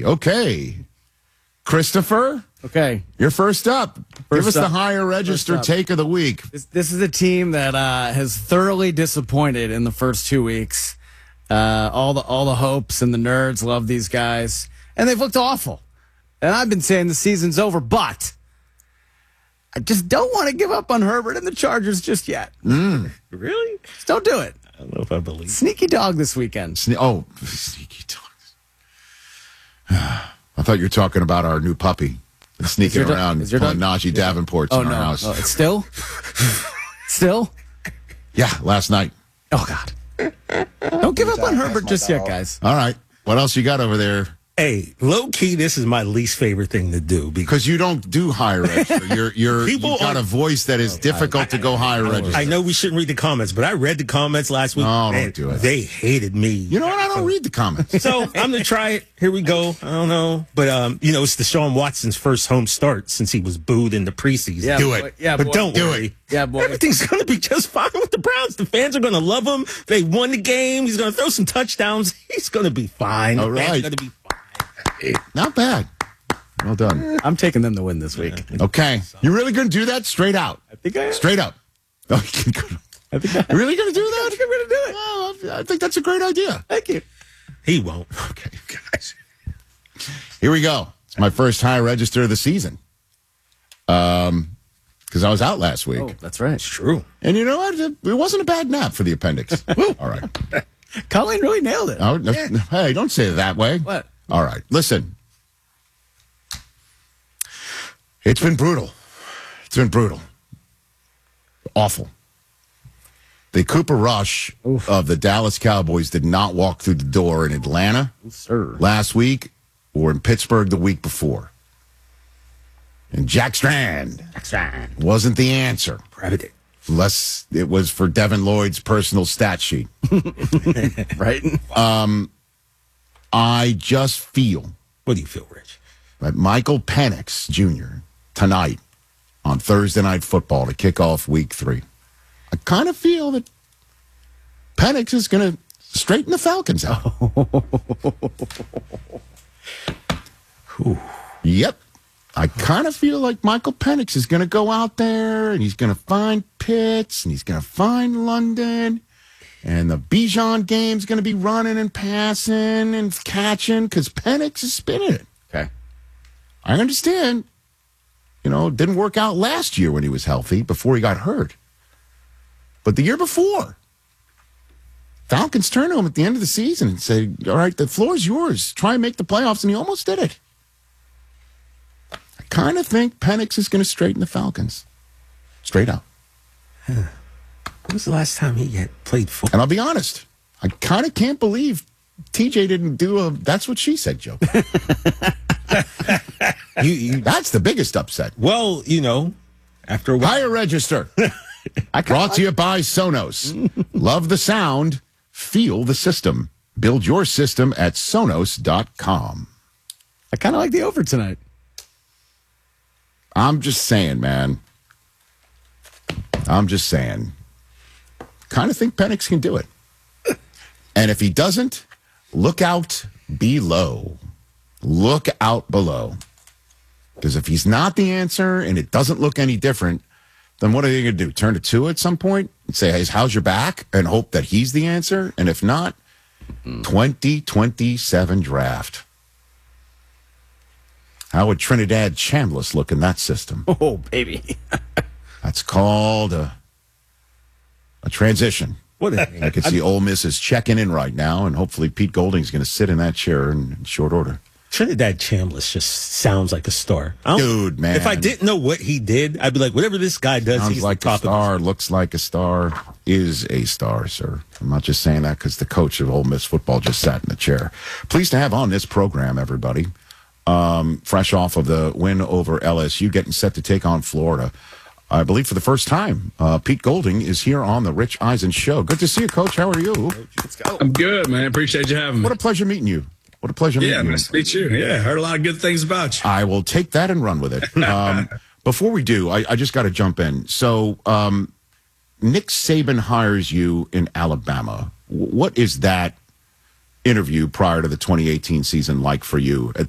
see. Okay. Christopher? Okay. You're first up. Give us the up. higher register take of the week. This is a team that has thoroughly disappointed in the first 2 weeks. All the hopes and the nerds love these guys, and they've looked awful. And I've been saying the season's over, but I just don't want to give up on Herbert and the Chargers just yet. Really? Just don't do it. I don't know if I believe. Sneaky dog this weekend. Sneaky dogs. I thought you were talking about our new puppy. Sneaking around, pulling Najee Davenport's in our house. Oh, it's still? Still? Yeah, last night. Oh, God. Don't give up on Herbert just yet, guys. All right. What else you got over there? Hey, low key, this is my least favorite thing to do because you don't do higher register. You've got a voice that is difficult to go higher register. I know we shouldn't read the comments, but I read the comments last week. No, don't do it. They hated me. You know what? I don't read the comments. So I'm gonna try it. Here we go. I don't know, but it's Deshaun Watson's first home start since he was booed in the preseason. Yeah, do it. Yeah, but don't do worry. it. Yeah, boy. Everything's gonna be just fine with the Browns. The fans are gonna love him. They won the game. He's gonna throw some touchdowns. He's gonna be fine. All right. Fans are gonna be fine. Not bad. Well done. I'm taking them to win this week. Okay. You really going to do that straight out? I think I am. Straight up. I think You really going to do that? I think I'm going to do it. Oh, I think that's a great idea. Thank you. He won't. Okay, guys. Here we go. It's my first high register of the season. Because I was out last week. Oh, that's right. It's true. And you know what? It wasn't a bad nap for the appendix. All right. Colleen really nailed it. Oh, no, hey, don't say it that way. What? All right. Listen. It's been brutal. It's been brutal. Awful. The Cooper Rush of the Dallas Cowboys did not walk through the door in Atlanta last week or in Pittsburgh the week before. And Jack Strand wasn't the answer. Unless it was for Devin Lloyd's personal stat sheet. Right? I just feel. What do you feel, Rich? That Michael Penix Jr. tonight on Thursday Night Football to kick off Week 3. I kind of feel that Penix is going to straighten the Falcons out. Yep. I kind of feel like Michael Penix is going to go out there and he's going to find Pitts and he's going to find London. And the Bijan game's going to be running and passing and catching because Penix is spinning it. Okay. I understand. It didn't work out last year when he was healthy before he got hurt. But the year before, Falcons turned to him at the end of the season and said, all right, the floor is yours. Try and make the playoffs. And he almost did it. I kind of think Penix is going to straighten the Falcons. Straight up. When was the last time he had played football? And I'll be honest, I kind of can't believe TJ didn't do a that's what she said joke. That's the biggest upset. Well, after a while. Higher register. Brought to you by Sonos. Love the sound. Feel the system. Build your system at Sonos.com. I kind of like the over tonight. I'm just saying, man. I'm just saying. Kind of think Penix can do it. And if he doesn't, look out below. Look out below. Because if he's not the answer and it doesn't look any different, then what are you going to do? Turn to Tua at some point and say, hey, how's your back? And hope that he's the answer? And if not, 2027 draft. How would Trinidad Chambliss look in that system? Oh, baby. That's called a transition. I can see Ole Miss is checking in right now, and hopefully Pete Golding's going to sit in that chair in short order. Trinidad Chambliss just sounds like a star. Dude, man. If I didn't know what he did, I'd be like, whatever this guy does, Sounds he's like the top a star, looks like a star, is a star, sir. I'm not just saying that because the coach of Ole Miss football just sat in the chair. Pleased to have on this program, everybody. Fresh off of the win over LSU, getting set to take on Florida. I believe for the first time, Pete Golding is here on the Rich Eisen Show. Good to see you, Coach. How are you? Let's go. I'm good, man. Appreciate you having me. What a pleasure meeting you. What a pleasure meeting you. Yeah, nice to meet you. Yeah, heard a lot of good things about you. I will take that and run with it. Before we do, I just got to jump in. So Nick Saban hires you in Alabama. What is that interview prior to the 2018 season like for you?